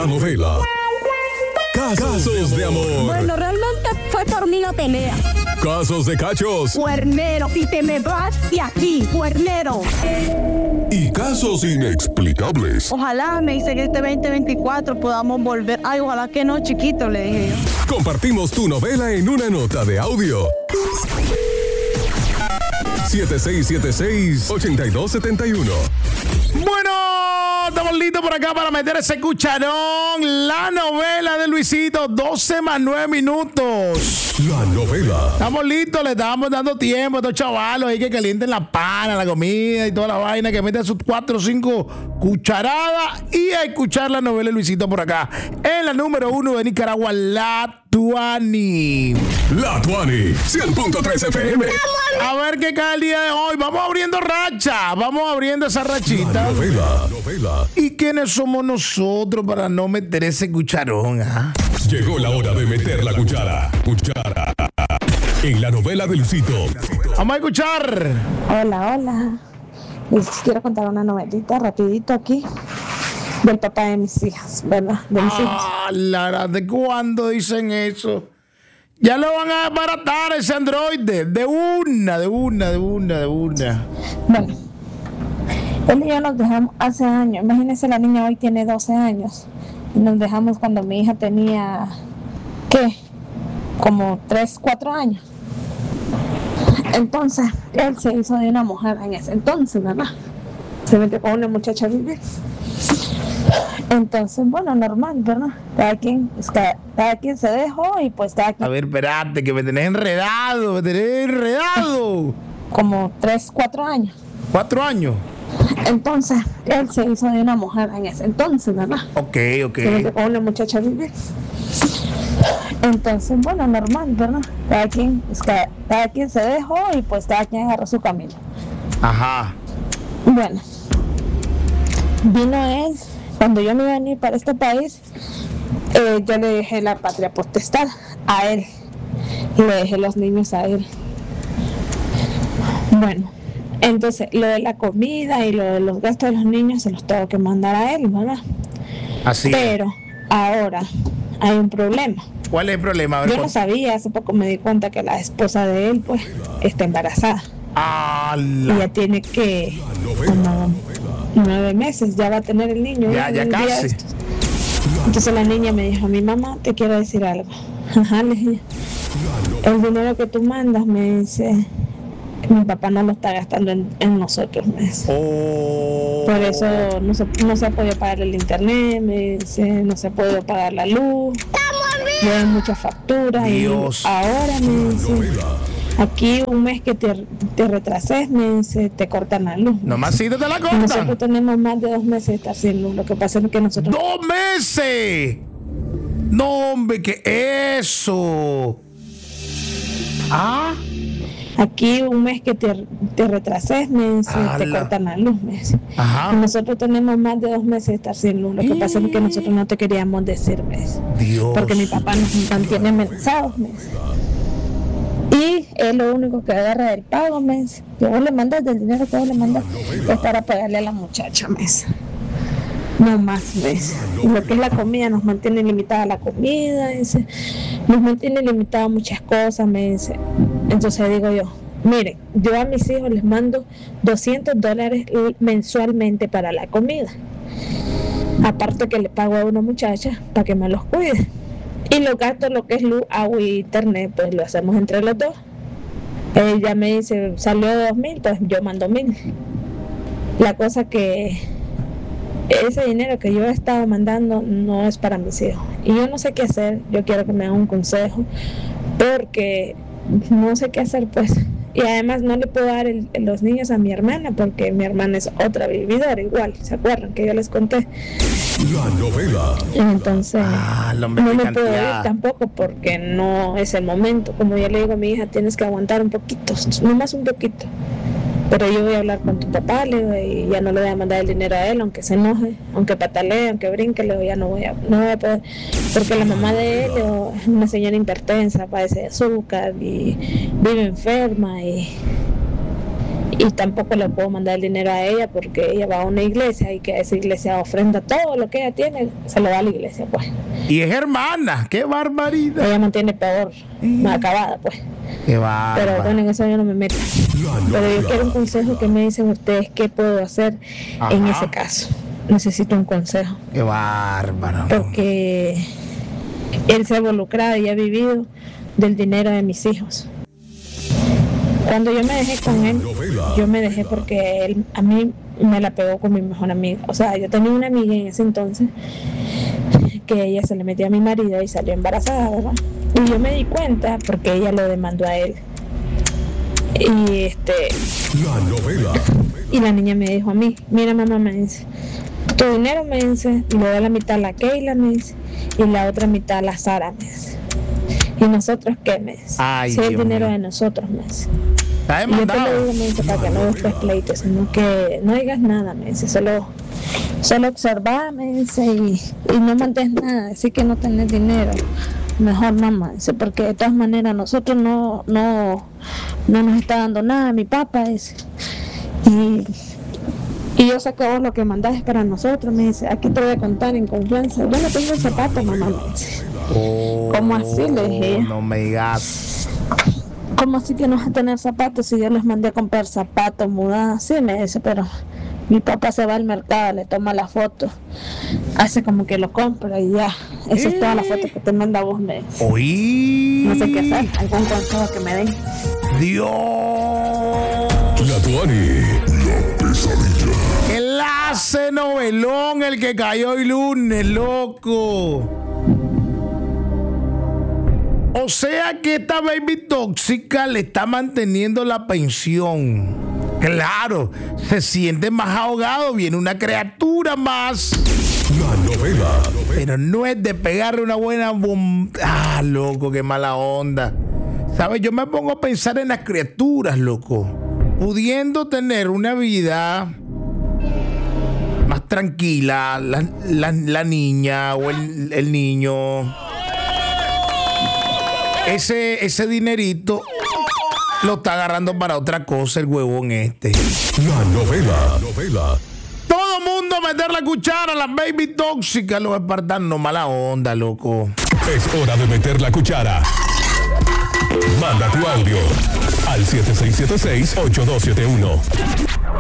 La novela Casos de amor. Bueno, realmente fue por mí la pelea. Casos de cachos. Cuernero, si te me vas de aquí, cuernero. Y casos inexplicables. Ojalá, me dice que este 2024 podamos volver. Ay, ojalá que no, chiquito, le dije yo. Compartimos tu novela en una nota de audio. 7676-8271. Bueno, estamos listos por acá para meter ese cucharón. La novela de Luisito, 12 más 9 minutos. La novela. Estamos listos, le estamos dando tiempo a estos chavalos ahí que calienten la pana, la comida y toda la vaina, que meten sus 4 o 5 cucharadas y a escuchar la novela de Luisito por acá. En la número 1 de Nicaragua, La Tuani. La Tuani, 100.3 FM. A ver qué cae el día de hoy. Vamos abriendo racha, vamos abriendo esa rachita. La novela. ¿Y quiénes somos nosotros para no meter ese cucharón? Llegó la hora de meter la cuchara. En la novela de Luisito. Vamos a escuchar. Hola. Les quiero contar una novelita rapidito aquí del papá de mis hijas, ¿verdad? De mis hijos. Lara, ¿de cuándo dicen eso? Ya lo van a desbaratar ese androide. De una. Bueno, él y yo nos dejamos hace años. Imagínense, la niña hoy tiene 12 años. Y nos dejamos cuando mi hija tenía, ¿qué? Como 3, 4 años. Entonces, él se hizo de una mujer en ese entonces, ¿verdad? Se metió con una muchacha a vivir. Entonces, bueno, normal, ¿verdad? Cada quien se dejó y pues cada quien... A ver, espérate, que me tenés enredado. Como 3, 4 años. 4 años. Entonces, él se hizo de una mujer en ese entonces, ¿verdad? Ok. Se metió con una muchacha a vivir. Entonces, bueno, normal, ¿verdad? Cada quien se dejó y pues cada quien agarró su camino. Ajá. Bueno, vino él, cuando yo me iba a venir para este país, yo le dejé la patria potestad a él, y le dejé los niños a él. Bueno, entonces lo de la comida y lo de los gastos de los niños se los tengo que mandar a él, ¿verdad? Así. Pero ahora hay un problema. ¿Cuál es el problema? A ver, yo no sabía, hace poco me di cuenta que la esposa de él pues está embarazada. Y ya tiene que como 9 meses, ya va a tener el niño. Ya casi. Entonces la niña me dijo, mi mamá, te quiero decir algo. Ajá, le dije, el dinero que tú mandas, me dice, mi papá no lo está gastando en nosotros, me dice. Por eso no se ha podido pagar el internet, me dice, no se ha podido pagar la luz. Hay muchas facturas. Dios. Y ahora me dice, aquí un mes que te retrases, me dice, te cortan la luz. Nomás sí te la cortan. Nosotros tenemos más de 2 meses de estar sin luz. Lo que pasa es que nosotros... ¡2 meses! No, hombre, ¿qué eso? Aquí un mes que te retrases, me dice, te cortan la luz, me dice. Ajá. Nosotros tenemos más de 2 meses de estar sin luz. Lo que pasa es que nosotros no te queríamos decir, me dice. Dios. Porque mi papá nos mantiene amenazados, me dice. Y es lo único que agarra del pago, me dice. Que vos le mandas del dinero que vos le mandas es para pagarle a la muchacha, me dice. No más, me dice. Y lo que es la comida, nos mantiene limitada la comida, dice. Nos mantiene limitada muchas cosas, me dice. Entonces digo yo, miren, yo a mis hijos les mando $200 mensualmente para la comida. Aparte que le pago a una muchacha para que me los cuide. Y los gastos, lo que es luz, agua y internet, pues lo hacemos entre los dos. Ella me dice, salió 2,000, pues yo mando 1,000. La cosa que ese dinero que yo he estado mandando no es para mis hijos. Y yo no sé qué hacer, yo quiero que me den un consejo, porque no sé qué hacer, pues. Y además no le puedo dar los niños a mi hermana, porque mi hermana es otra vividora igual, ¿se acuerdan que yo les conté? La novela. Entonces no me puedo ir tampoco porque no es el momento. Como ya le digo a mi hija, tienes que aguantar un poquito, nomás un poquito. Pero yo voy a hablar con tu papá, le digo, y ya no le voy a mandar el dinero a él, aunque se enoje, aunque patalee, aunque brinque, le digo, ya no voy a poder, porque la mamá de él es una señora hipertensa, padece de azúcar y vive enferma y y tampoco le puedo mandar el dinero a ella porque ella va a una iglesia y que esa iglesia ofrenda todo lo que ella tiene, se lo da a la iglesia, pues. Y es hermana, qué barbaridad. Ella mantiene peor, más acabada, pues. Qué bárbaro. Pero bueno, en eso yo no me meto. Pero yo quiero un consejo que me dicen ustedes qué puedo hacer en ese caso. Necesito un consejo. Qué bárbaro. Porque él se ha involucrado y ha vivido del dinero de mis hijos. Cuando yo me dejé con él, yo me dejé porque él a mí me la pegó con mi mejor amiga. O sea, yo tenía una amiga en ese entonces que ella se le metió a mi marido y salió embarazada, ¿verdad? Y yo me di cuenta porque ella lo demandó a él. Y la niña me dijo a mí, mira mamá, me dice, tu dinero, me dice, le doy la mitad a la Keila, me dice, y la otra mitad a la Sara, me dice. ¿Y nosotros qué, me dice? Ay, si es Dios dinero mío. de nosotros, me dice. Está Y yo te demandado. lo digo, me dice, para que no busques pleito, sino que no digas nada, me dice, solo observar, me dice, y no mandes nada, decir que no tenés dinero. Mejor mamá, dice, porque de todas maneras nosotros no nos está dando nada, mi papá, dice. Y yo sé que vos lo que mandás es para nosotros, me dice, aquí te voy a contar en confianza. Yo no tengo zapatos, mamá, me dice. ¿Cómo así? Le dije. No me digas. ¿Cómo así que no vas a tener zapatos si yo les mandé a comprar zapatos, mudadas? Sí, me dice, pero mi papá se va al mercado, le toma la foto, hace como que lo compra y ya. Esa es toda la foto que te manda vos, me dice. Oí. No sé qué hacer, algún consejo que me den. Dios. La Tuani. El hace novelón, el que cayó hoy lunes, loco. O sea que esta baby tóxica le está manteniendo la pensión. Claro, se siente más ahogado, viene una criatura más. La novela. Pero no es de pegarle una buena loco, qué mala onda. ¿Sabes? Yo me pongo a pensar en las criaturas, loco. Pudiendo tener una vida más tranquila, la niña o el niño. Ese dinerito lo está agarrando para otra cosa el huevón este. La novela. Todo mundo a meter la cuchara, las baby tóxicas, los espartanos, mala onda, loco. Es hora de meter la cuchara. Manda tu audio al 7676-8271.